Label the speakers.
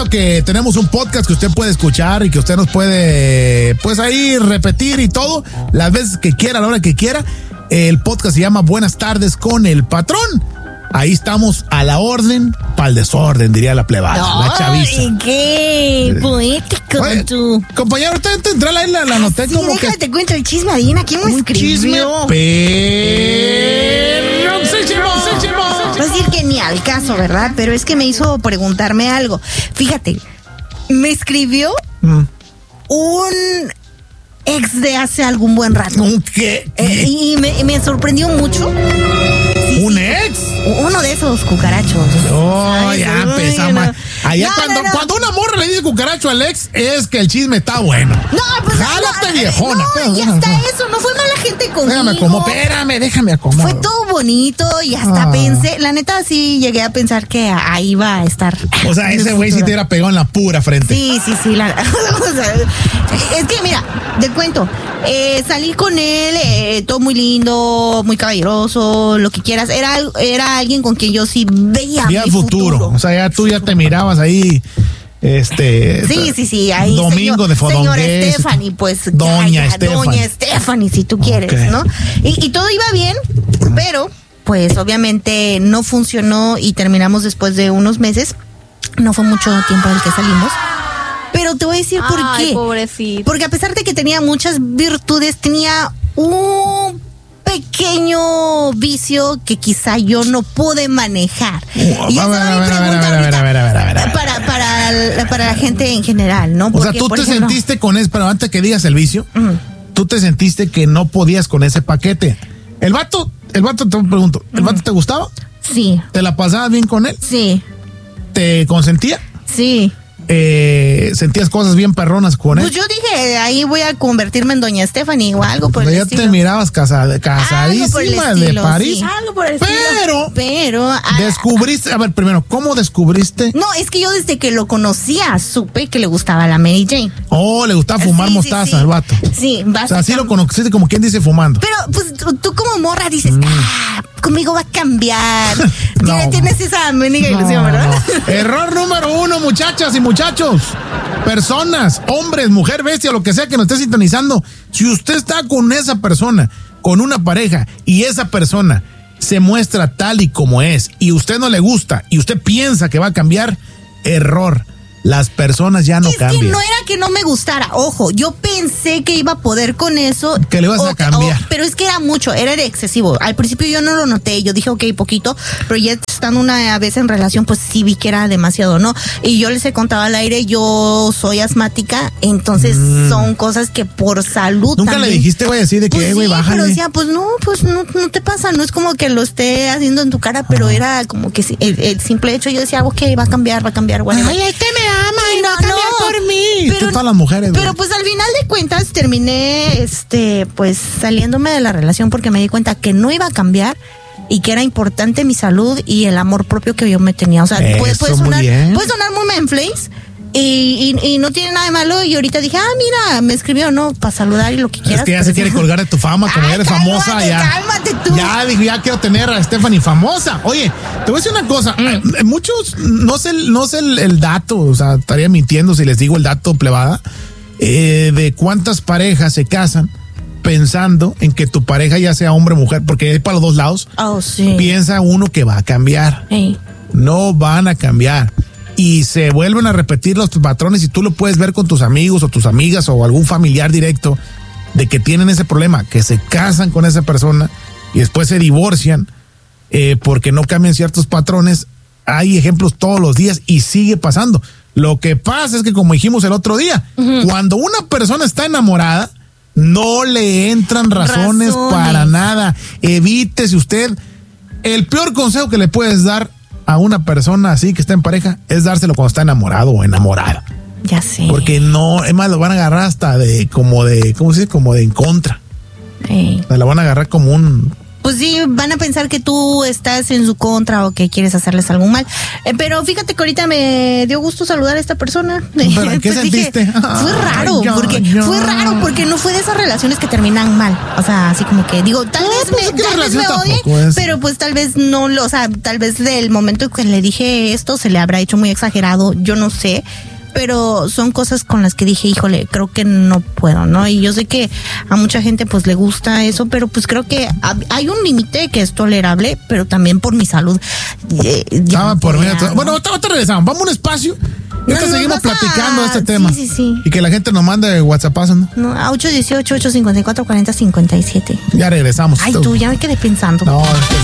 Speaker 1: que tenemos un podcast que usted puede escuchar y que usted nos puede, pues ahí repetir y todo, las veces que quiera, a la hora que quiera. El podcast se llama Buenas tardes con el patrón. Ahí estamos a la orden, pa'l desorden, diría la plebada, la chaviza.
Speaker 2: ¡Qué poético!
Speaker 1: Oye,
Speaker 2: tú!
Speaker 1: Compañero, usted entró ahí, la noté
Speaker 2: Sí,
Speaker 1: como
Speaker 2: déjate,
Speaker 1: que...
Speaker 2: te cuento el chisme, Adina. ¿Quién me escribió? Va a decir que ni al caso, ¿verdad? Pero es que me hizo preguntarme algo. Fíjate, me escribió un ex de hace algún buen rato.
Speaker 1: ¿Qué?
Speaker 2: Y me sorprendió mucho. Sí,
Speaker 1: ¿Un ex?
Speaker 2: Uno de esos cucarachos.
Speaker 1: Oh, ya empezamos.
Speaker 2: No.
Speaker 1: Allá
Speaker 2: No.
Speaker 1: cuando una morra le dice cucaracho al ex, es que el chisme está bueno.
Speaker 2: No, pues
Speaker 1: Jálate, viejona.
Speaker 2: No, y hasta eso, no fue mala gente conmigo.
Speaker 1: Déjame acomodar.
Speaker 2: Fue todo bonito y hasta pensé, la neta sí llegué a pensar que ahí iba a estar.
Speaker 1: O sea, ese güey sí te hubiera pegado en la pura frente.
Speaker 2: Sí, o sea, es que mira, te cuento, salí con él, todo muy lindo, muy caballeroso, lo que quieras. Era alguien con quien yo sí veía mi futuro.
Speaker 1: O sea, ya tú ya te mirabas ahí.
Speaker 2: Sí, ahí.
Speaker 1: Domingo de Fodongués.
Speaker 2: Señora Stephanie, pues.
Speaker 1: Doña
Speaker 2: Stephanie, si tú quieres, ¿no? Y todo iba bien, pero, pues, obviamente no funcionó y terminamos después de unos meses. No fue mucho tiempo el que salimos. Pero te voy a decir por qué.
Speaker 3: Pobrecito.
Speaker 2: Porque a pesar de que tenía muchas virtudes, tenía un pequeño vicio que quizá yo no pude manejar. Y esa era mi pregunta para la gente en general, ¿no? Porque,
Speaker 1: o sea, tú te
Speaker 2: ejemplo,
Speaker 1: sentiste con eso, pero antes que digas el vicio, tú te sentiste que no podías con ese paquete. El vato, te pregunto, ¿el vato te gustaba?
Speaker 2: Sí.
Speaker 1: ¿Te la pasabas bien con él?
Speaker 2: Sí.
Speaker 1: ¿Te consentía?
Speaker 2: Sí.
Speaker 1: ¿Sentías cosas bien perronas con él?
Speaker 2: Pues yo dije, ahí voy a convertirme en doña Stephanie o algo por el
Speaker 1: ya
Speaker 2: estilo.
Speaker 1: te mirabas casadísima de París.
Speaker 2: Sí.
Speaker 3: Algo por el estilo.
Speaker 2: Pero
Speaker 1: descubriste, a ver, primero, ¿cómo descubriste?
Speaker 2: no, es que yo desde que lo conocía supe que le gustaba la Mary Jane.
Speaker 1: Oh, le gustaba fumar
Speaker 2: Sí,
Speaker 1: mostaza
Speaker 2: sí.
Speaker 1: al vato.
Speaker 2: Sí,
Speaker 1: O sea, así lo conociste como quien dice fumando.
Speaker 2: Pero pues tú como morra dices, conmigo va a cambiar.
Speaker 1: No.
Speaker 2: Tienes esa mendiga ilusión, ¿verdad?
Speaker 1: No. Error número 1, muchachas y muchachos. Personas, hombres, mujer, bestia, lo que sea que nos esté sintonizando. Si usted está con esa persona, con una pareja, y esa persona se muestra tal y como es, y usted no le gusta, y usted piensa que va a cambiar, error. Las personas ya no cambian.
Speaker 2: Es que no era que no me gustara, ojo, yo pensé que iba a poder con eso.
Speaker 1: Que le ibas a cambiar.
Speaker 2: Pero es que era mucho, era excesivo. Al principio yo no lo noté, yo dije, ok, poquito, pero ya estando una vez en relación, pues sí vi que era demasiado, ¿no? Y yo les he contado al aire, yo soy asmática, entonces son cosas que por salud
Speaker 1: ¿Nunca
Speaker 2: también.
Speaker 1: le dijiste, güey, así de que,
Speaker 2: Pues
Speaker 1: güey,
Speaker 2: sí,
Speaker 1: bájale?
Speaker 2: pero decía, pues no te pasa, no es como que lo esté haciendo en tu cara, pero era como que el simple hecho, yo decía, ok, va a cambiar, güey.
Speaker 1: Ay, este me ama y
Speaker 2: No,
Speaker 1: va a cambiar
Speaker 2: no,
Speaker 1: por mí.
Speaker 2: pero-
Speaker 1: Todas las mujeres, güey.
Speaker 2: Pero pues al final de cuentas terminé, pues saliéndome de la relación porque me di cuenta que no iba a cambiar y que era importante mi salud y el amor propio que yo me tenía. O sea, puede
Speaker 1: Eso, muy
Speaker 2: sonar
Speaker 1: bien.
Speaker 2: muy manflays y no tiene nada de malo. Y ahorita dije, mira, me escribió, ¿no? Para saludar y lo que quieras.
Speaker 1: Es que ya se quiere colgar de tu fama, como
Speaker 2: Ay,
Speaker 1: ya eres
Speaker 2: cálmate,
Speaker 1: famosa, ya.
Speaker 2: cálmate tú.
Speaker 1: Ya dijo, ya quiero tener a Stephanie famosa. Oye, te voy a decir una cosa. Muchos, no sé el dato, o sea, estaría mintiendo si les digo el dato plebada, de cuántas parejas se casan pensando en que tu pareja ya sea hombre o mujer, porque hay para los dos lados.
Speaker 2: Oh, sí.
Speaker 1: Piensa uno que va a cambiar.
Speaker 2: Ey.
Speaker 1: No van a cambiar. Y se vuelven a repetir los patrones y tú lo puedes ver con tus amigos o tus amigas o algún familiar directo de que tienen ese problema, que se casan con esa persona y después se divorcian porque no cambian ciertos patrones. Hay ejemplos todos los días y sigue pasando. Lo que pasa es que, como dijimos el otro día, cuando una persona está enamorada, no le entran razones para nada. Evítese usted. El peor consejo que le puedes dar a una persona así que está en pareja es dárselo cuando está enamorado o enamorada.
Speaker 2: Ya sé.
Speaker 1: Porque no, es más, lo van a agarrar hasta ¿cómo se dice? Como de en contra.
Speaker 2: Ey.
Speaker 1: O sea, la van a agarrar como un
Speaker 2: pues sí, van a pensar que tú estás en su contra o que quieres hacerles algún mal. Pero fíjate que ahorita me dio gusto saludar a esta persona.
Speaker 1: ¿Pero qué sentiste?
Speaker 2: Fue raro, porque no fue de esas relaciones que terminan mal. O sea, así como que digo, tal vez me odie, pero pues tal vez no, o sea, tal vez del momento que le dije esto se le habrá hecho muy exagerado, yo no sé. Pero son cosas con las que dije, híjole, creo que no puedo, ¿no? Y yo sé que a mucha gente pues le gusta eso, pero pues creo que hay un límite que es tolerable, pero también por mi salud.
Speaker 1: Bueno, te regresamos, vamos a un espacio. Seguimos platicando de este tema.
Speaker 2: Sí.
Speaker 1: Y que la gente nos mande WhatsApp, ¿no?
Speaker 2: A 818-854-4057.
Speaker 1: Ya regresamos.
Speaker 2: Ay, tú ya me quedé pensando.
Speaker 1: No,